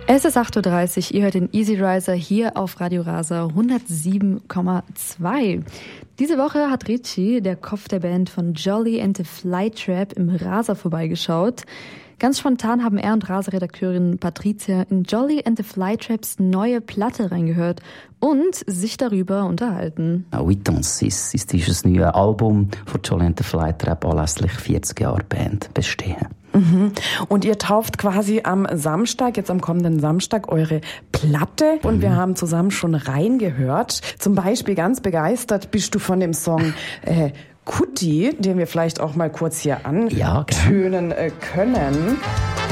Es ist 8.30 Uhr, ihr hört den Easy Riser hier auf Radio Rasa 107,2. Diese Woche hat Richie, der Kopf der Band von Jolly and the Flytrap, im Rasa vorbeigeschaut. Ganz spontan haben er und Rasa-Redakteurin Patricia in Jolly and the Flytraps neue Platte reingehört und sich darüber unterhalten. Oui, Tansis ist das neue Album von Jolly and the Flytrap anlässlich 40 Jahre Band bestehen. Mhm. Und ihr tauft quasi am Samstag, jetzt am kommenden Samstag, eure Platte. Und wir haben zusammen schon reingehört. Zum Beispiel ganz begeistert bist du von dem Song Kutti, den wir vielleicht auch mal kurz hier antönen können.